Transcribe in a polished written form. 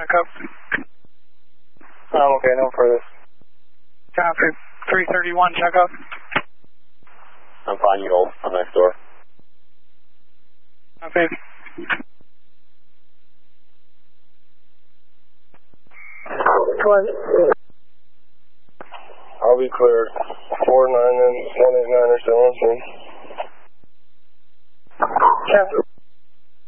check up. I'm okay, no further. Copy. 331, check up. I'm fine, you hold. I'm next door. Copy. I'll be cleared. 49 and 189 are still on scene. Copy.